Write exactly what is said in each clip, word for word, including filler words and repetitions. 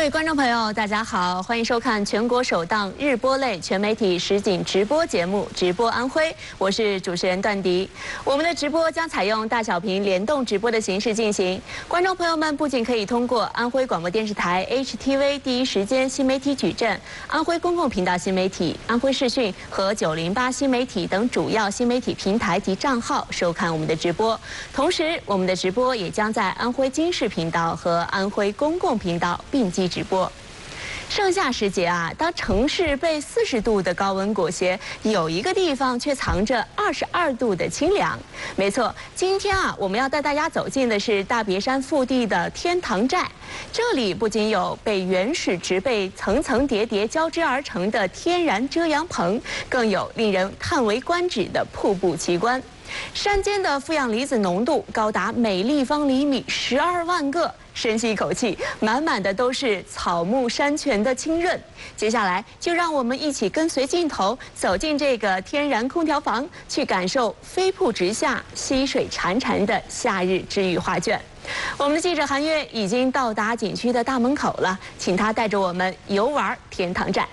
位观众朋友，大家好，欢迎收看全国首档日播类全媒体实景直播节目《直播安徽》，我是主持人段迪。我们的直播将采用大小屏联动直播的形式进行，观众朋友们不仅可以通过安徽广播电视台 H T V 第一时间新媒体矩阵、安徽公共频道新媒体、安徽视讯和九零八新媒体等主要新媒体平台及账号收看我们的直播，同时我们的直播也将在安徽经视频道和安徽公共频道并机直播。盛夏时节啊，当城市被四十度的高温裹挟，有一个地方却藏着二十二度的清凉。没错，今天啊，我们要带大家走进的是大别山腹地的天堂寨。这里不仅有被原始植被层层叠叠交织而成的天然遮阳棚，更有令人叹为观止的瀑布奇观。山间的负氧离子浓度高达每立方厘米十二万个。深吸一口气，满满的都是草木山泉的清润。接下来，就让我们一起跟随镜头走进这个天然空调房，去感受飞瀑直下、溪水潺潺的夏日治愈画卷。我们的记者韩月已经到达景区的大门口了，请他带着我们游玩天堂寨。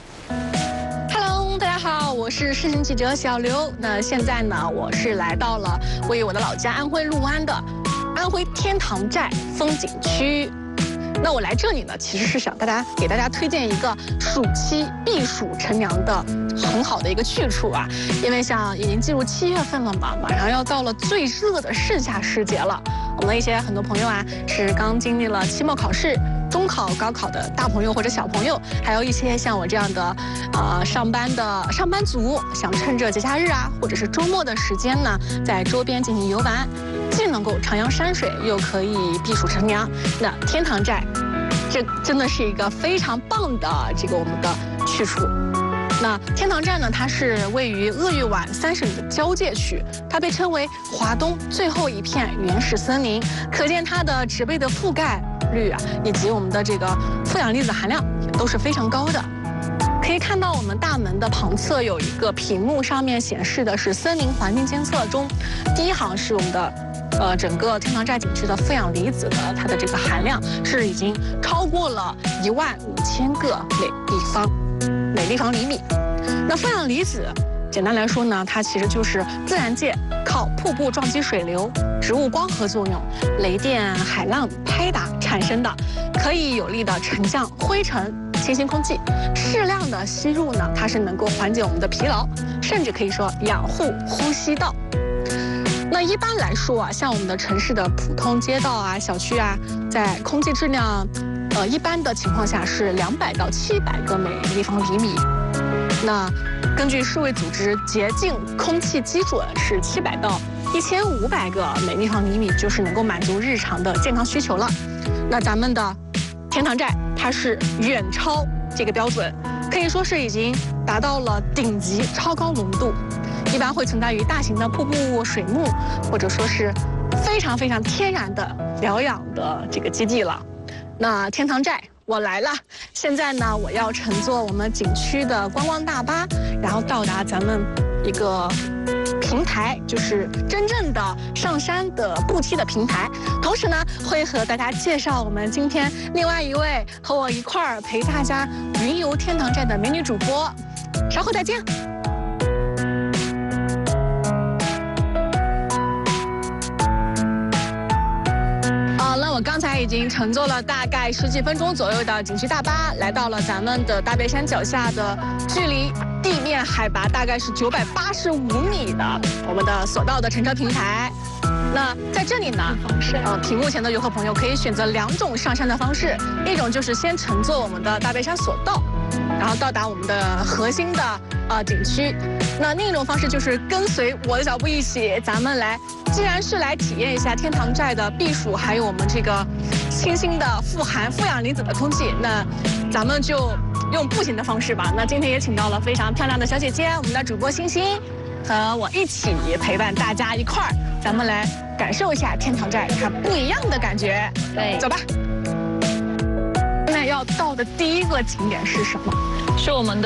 Hello， 大家好，我是视频记者小刘。那现在呢，我是来到了位于我的老家安徽六安的安徽天堂寨风景区。那我来这里呢，其实是想大家给大家推荐一个暑期避暑乘凉的很好的一个去处啊。因为像已经进入七月份了嘛，马上要到了最热的盛夏时节了。我们的一些很多朋友啊，是刚经历了期末考试、中考、高考的大朋友或者小朋友，还有一些像我这样的，呃，上班的上班族，想趁着节假日啊，或者是周末的时间呢，在周边进行游玩，既能够徜徉山水，又可以避暑乘凉。那天堂寨，这真的是一个非常棒的这个我们的去处。那天堂寨呢，它是位于鄂豫皖三省的交界区，它被称为华东最后一片原始森林，可见它的植被的覆盖率啊，以及我们的这个负氧离子含量也都是非常高的。可以看到我们大门的旁侧有一个屏幕，上面显示的是森林环境监测中，第一行是我们的呃整个天堂寨景区的负氧离子的它的这个含量是已经超过了一万五千个每立方每立方厘米。那负氧离子简单来说呢，它其实就是自然界靠瀑布撞击水流、植物光合作用、雷电、海浪拍打产生的，可以有力的沉降灰尘、清新空气。适量的吸入呢，它是能够缓解我们的疲劳，甚至可以说养护呼吸道。那一般来说啊，像我们的城市的普通街道啊、小区啊，在空气质量，呃，一般的情况下是两百到七百个每立方厘米。那根据世卫组织洁净空气基准是七百到一千五百个每立方厘米，就是能够满足日常的健康需求了。那咱们的天堂寨它是远超这个标准，可以说是已经达到了顶级超高浓度，一般会存在于大型的瀑布、水幕，或者说是非常非常天然的疗养的这个基地了。那天堂寨我来了，现在呢，我要乘坐我们景区的观光大巴，然后到达咱们一个平台，就是真正的上山的步梯的平台。同时呢，会和大家介绍我们今天另外一位和我一块儿陪大家云游天堂寨的美女主播。稍后再见。我刚才已经乘坐了大概十几分钟左右的景区大巴，来到了咱们的大别山脚下的，距离地面海拔大概是九百八十五米的我们的索道的乘车平台。那在这里呢，呃，屏幕前的游客朋友可以选择两种上山的方式，一种就是先乘坐我们的大别山索道，然后到达我们的核心的呃景区。那另一种方式就是跟随我的脚步一起，咱们来，既然是来体验一下天堂寨的避暑，还有我们这个清新的富含负氧离子的空气，那咱们就用步行的方式吧。那今天也请到了非常漂亮的小姐姐，我们的主播星星和我一起陪伴大家一块儿，咱们来感受一下天堂寨它不一样的感觉。对，走吧。现在要到的第一个景点是什么？ 是我们的